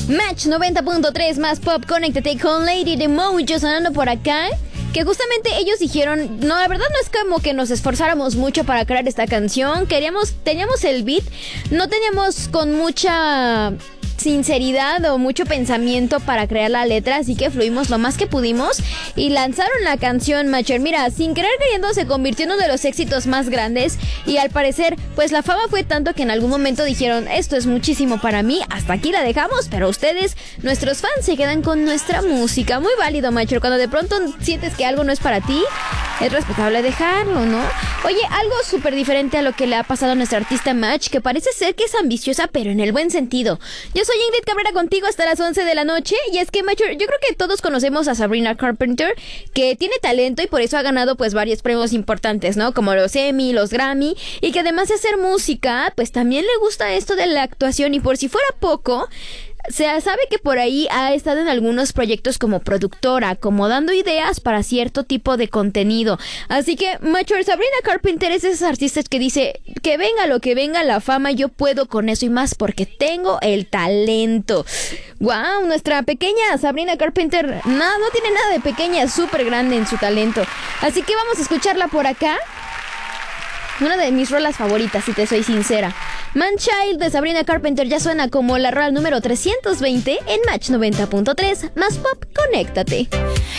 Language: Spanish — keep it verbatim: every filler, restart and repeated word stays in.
Match noventa punto tres más pop, conéctate con Lady de Mojo sonando por acá. Que justamente ellos dijeron, no, la verdad no es como que nos esforzáramos mucho para crear esta canción. Queríamos, teníamos el beat, no teníamos con mucha sinceridad o mucho pensamiento para crear la letra, así que fluimos lo más que pudimos y lanzaron la canción Matcher. Mira, sin querer queriendo se convirtió en uno de los éxitos más grandes y al parecer pues la fama fue tanto que en algún momento dijeron, esto es muchísimo para mí, hasta aquí la dejamos, pero ustedes, nuestros fans, se quedan con nuestra música. Muy válido, Matcher, cuando de pronto sientes que algo no es para ti, es respetable dejarlo, ¿no? Oye, algo súper diferente a lo que le ha pasado a nuestra artista Match, que parece ser que es ambiciosa, pero en el buen sentido. Yo soy Ingrid Cabrera contigo hasta las once de la noche, y es que, Match, yo creo que todos conocemos a Sabrina Carpenter, que tiene talento y por eso ha ganado pues varios premios importantes, ¿no? Como los Emmy, los Grammy, y que además de hacer música, pues también le gusta esto de la actuación, y por si fuera poco, se sabe que por ahí ha estado en algunos proyectos como productora, como dando ideas para cierto tipo de contenido. Así que, macho, Sabrina Carpenter es de esos artistas que dice, que venga lo que venga la fama, yo puedo con eso y más porque tengo el talento. Wow, nuestra pequeña Sabrina Carpenter, no, no tiene nada de pequeña, es súper grande en su talento. Así que vamos a escucharla por acá. Una de mis rolas favoritas, si te soy sincera. Manchild de Sabrina Carpenter ya suena como la rola número trescientos veinte en Match noventa punto tres. Más pop, conéctate.